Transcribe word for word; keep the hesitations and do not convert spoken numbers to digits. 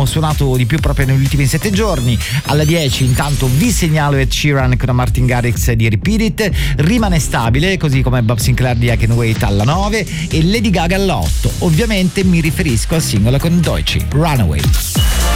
suonato di più proprio negli ultimi sette giorni. Alla dieci intanto vi segnalo Ed Sheeran con Martin Garrix di Repeat It, rimane stabile così come Bob Sinclair di I Can Wait alla nove e Lady Gaga all'otto. Ovviamente mi riferisco al singolo con Deutsche, Runaway.